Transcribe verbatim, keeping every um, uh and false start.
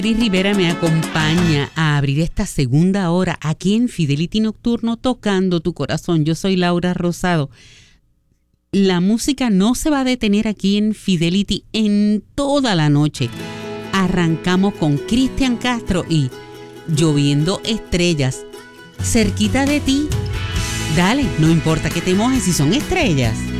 Cris Rivera me acompaña a abrir esta segunda hora aquí en Fidelity Nocturno, tocando tu corazón. Yo soy Laura Rosado. La música no se va a detener aquí en Fidelity en toda la noche. Arrancamos con Cristian Castro y Lloviendo Estrellas. Cerquita de ti, dale, no importa que te mojes si son estrellas.